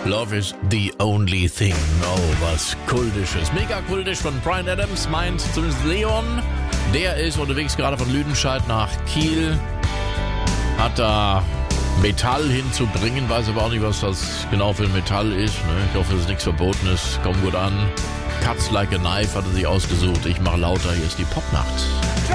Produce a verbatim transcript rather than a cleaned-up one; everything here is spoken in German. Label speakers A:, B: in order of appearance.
A: Love is the only thing. Oh, was kultisches. Mega kultisch von Bryan Adams, meint zumindest Leon. Der ist unterwegs gerade von Lüdenscheid nach Kiel. Hat da Metall hinzubringen. Weiß aber auch nicht, was das genau für ein Metall ist. Ich hoffe, es ist nichts Verbotenes. Kommt gut an. Cuts like a knife hat er sich ausgesucht. Ich mache lauter. Hier ist die Popnacht.